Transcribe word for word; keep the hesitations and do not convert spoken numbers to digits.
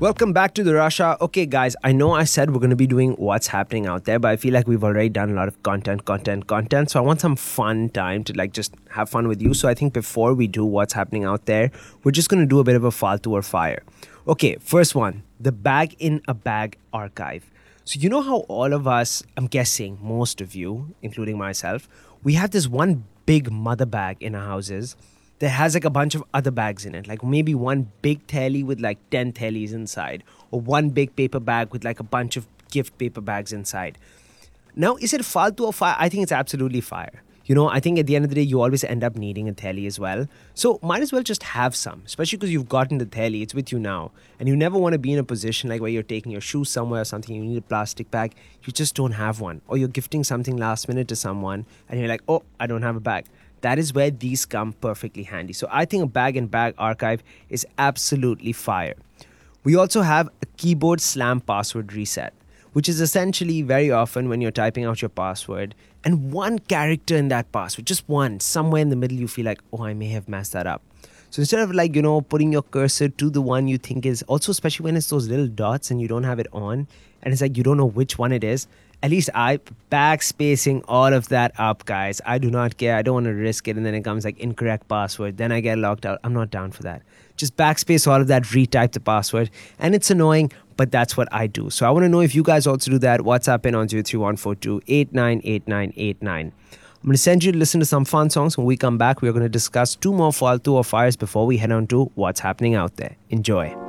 Welcome back to the Russia. Okay, guys, I know I said we're going to be doing what's happening out there, but I feel like we've already done a lot of content, content, content. So I want some fun time to like just have fun with you. So I think before we do what's happening out there, we're just going to do a bit of a faltu or fire. Okay, first one, the bag in a bag archive. So you know how all of us, I'm guessing most of you, including myself, we have this one big mother bag in our houses that has like a bunch of other bags in it, like maybe one big telly with like ten tellies inside, or one big paper bag with like a bunch of gift paper bags inside. Now, is it faltu or fire? I think it's absolutely fire. You know, I think at the end of the day, you always end up needing a telly as well. So might as well just have some, especially because you've gotten the telly, it's with you now. And you never want to be in a position like where you're taking your shoes somewhere or something, you need a plastic bag, you just don't have one. Or you're gifting something last minute to someone and you're like, oh, I don't have a bag. That is where these come perfectly handy. So I think a bag and bag archive is absolutely fire. We also have a keyboard slam password reset, which is essentially very often when you're typing out your password and one character in that password, just one, somewhere in the middle, you feel like, oh, I may have messed that up. So instead of like, you know, putting your cursor to the one you think is, also especially when it's those little dots and you don't have it on and it's like you don't know which one it is, at least I backspacing all of that up, guys. I do not care. I don't want to risk it. And then it comes like incorrect password. Then I get locked out. I'm not down for that. Just backspace all of that, retype the password. And it's annoying, but that's what I do. So I want to know if you guys also do that. WhatsApp in on zero three one four two eight nine eight nine eight nine. I'm going to send you to listen to some fun songs. When we come back, we're going to discuss two more faltu or fires before we head on to what's happening out there. Enjoy.